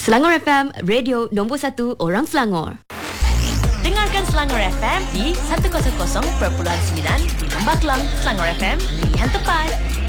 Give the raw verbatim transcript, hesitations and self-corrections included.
Selangor F M, radio nombor satu orang Selangor. Dengarkan Selangor F M di seratus perpuluhan sembilan di Lembah Kelang. Selangor F M, pilihan tepat.